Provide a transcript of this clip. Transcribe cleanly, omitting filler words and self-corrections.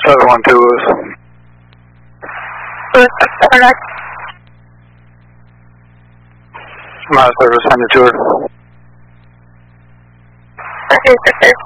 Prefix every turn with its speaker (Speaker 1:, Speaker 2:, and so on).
Speaker 1: 712 Lewis. My service, send it to her.
Speaker 2: Okay, sir.